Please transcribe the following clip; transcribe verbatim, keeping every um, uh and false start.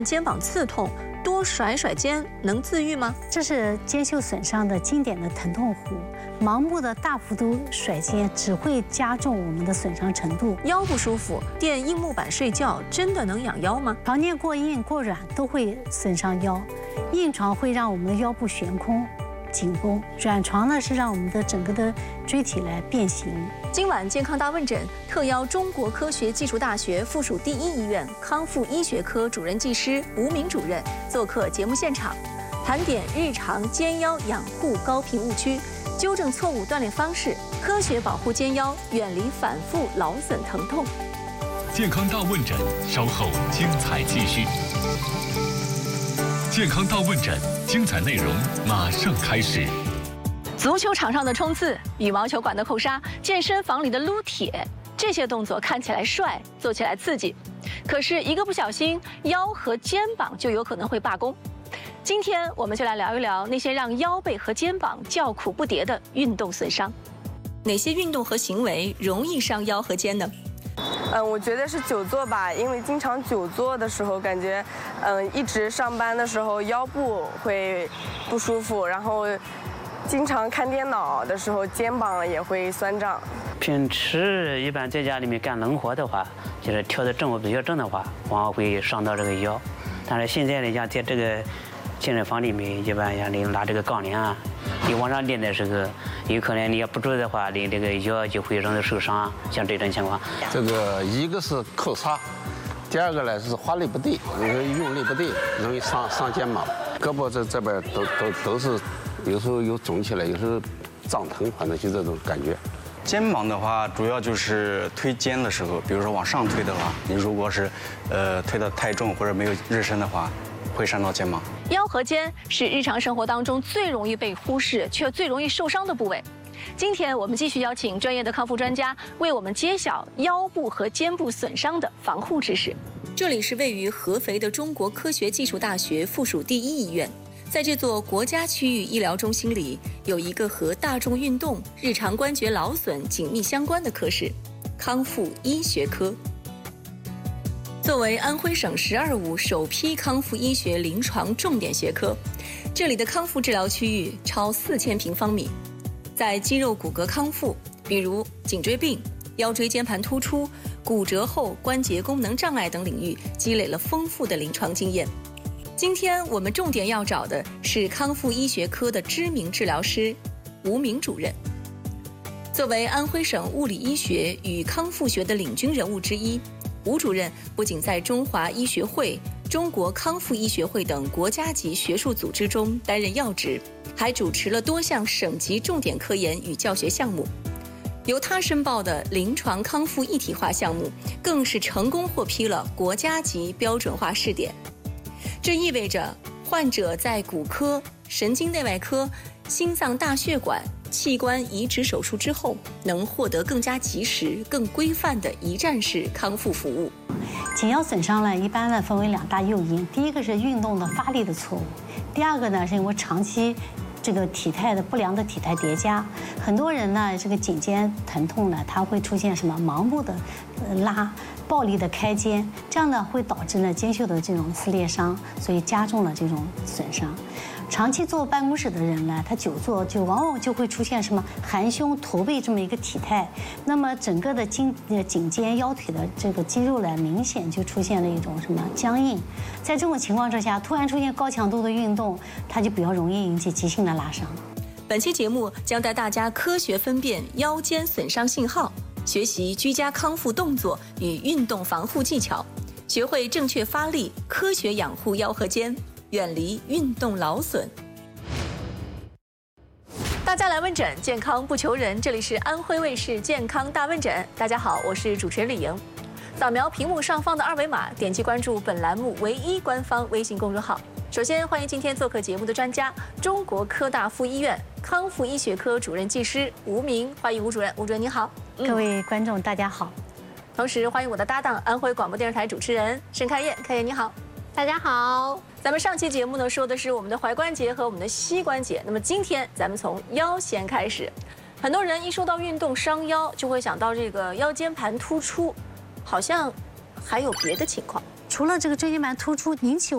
肩膀刺痛，多甩甩肩能自愈吗？ 这是肩袖损伤的经典的疼痛弧。盲目的大幅度甩肩只会加重我们的损伤程度。 腰不舒服，垫硬木板睡觉真的能养腰吗？ 床垫过硬过软都会损伤腰，硬床会让我们的腰部悬空、紧绷，软床呢是让我们的整个的椎体来变形。 今晚健康大问诊特邀中国科学技术大学附属第一医院康复医学科主任技师吴明主任做客节目现场，盘点日常肩腰养护高频误区，纠正错误锻炼方式，科学保护肩腰，远离反复劳损疼痛。 健康大问诊稍后精彩继续。健康大问诊精彩内容马上开始。 足球场上的冲刺，羽毛球馆的扣杀，健身房里的撸铁，这些动作看起来帅，做起来刺激，可是一个不小心，腰和肩膀就有可能会罢工。今天我们就来聊一聊那些让腰背和肩膀叫苦不迭的运动损伤。哪些运动和行为容易伤腰和肩呢？ 嗯，我觉得是久坐吧，因为经常久坐的时候，感觉，嗯，一直上班的时候腰部会不舒服，然后经常看电脑的时候肩膀也会酸胀。 平时一般在家里面干农活的话，就是跳的正比较正的话，往往会伤到这个腰。但是现在来讲，在这个健身房里面，一般像你拿这个杠铃啊，你往上练的时候，有可能你要不注意的话，你这个腰就会容易受伤，像这种情况。 这个一个是扣杀，第二个呢是发力不对，用力不对，容易伤伤肩膀，胳膊这这边都都都是，有时候有肿起来，有时候胀疼，反正就这种感觉。 肩膀的话，主要就是推肩的时候，比如说往上推的话，你如果是，呃，推得太重或者没有热身的话，会伤到肩膀。 腰和肩是日常生活当中最容易被忽视却最容易受伤的部位。今天我们继续邀请专业的康复专家为我们揭晓腰部和肩部损伤的防护知识。这里是位于合肥的中国科学技术大学附属第一医院。在这座国家区域医疗中心里，有一个和大众运动、日常关节劳损紧密相关的科室——康复医学科。作为安徽省“十二五”首批康复医学临床重点学科，这里的康复治疗区域超四千平方米，在肌肉骨骼康复，比如颈椎病、腰椎间盘突出、骨折后关节功能障碍等领域，积累了丰富的临床经验。今天我们重点要找的是康复医学科的知名治疗师吴明主任。作为安徽省物理医学与康复学的领军人物之一，吴主任不仅在中华医学会、中国康复医学会等国家级学术组织中担任要职，还主持了多项省级重点科研与教学项目。由他申报的临床康复一体化项目，更是成功获批了国家级标准化试点。这意味着患者在骨科、神经内外科、心脏大血管、器官移植手术之后，能获得更加及时、更规范的一站式康复服务。 颈腰损伤呢，一般呢分为两大诱因，第一个是运动的发力的错误，第二个呢是因为长期这个体态的不良的体态叠加。很多人呢，这个颈肩疼痛呢，它会出现什么盲目的拉、暴力的开肩，这样呢会导致呢肩袖的这种撕裂伤，所以加重了这种损伤。长期坐办公室的人呢，他久坐就往往就会出现什么含胸驼背这么一个体态，那么整个的颈呃颈肩腰腿的这个肌肉呢，明显就出现了一种什么僵硬。在这种情况之下，突然出现高强度的运动，它就比较容易引起急性的拉伤。 本期节目将带大家科学分辨腰间损伤信号，学习居家康复动作与运动防护技巧，学会正确发力，科学养护腰和肩，远离运动劳损。大家来问诊，健康不求人。这里是安徽卫视健康大问诊。大家好，我是主持人李莹。扫描屏幕上方的二维码，点击关注本栏目唯一官方微信公众号。首先欢迎今天做客节目的专家，中国科大附医院康复医学科主任技师吴明，欢迎吴主任。吴主任您好。 各位观众大家好。 同时欢迎我的搭档，安徽广播电视台主持人申开燕。开燕你好。 大家好。 咱们上期节目呢说的是我们的踝关节和我们的膝关节，那么今天咱们从腰先开始。很多人一说到运动伤腰，就会想到这个腰间盘突出，好像还有别的情况。 除了这个椎间盘突出引起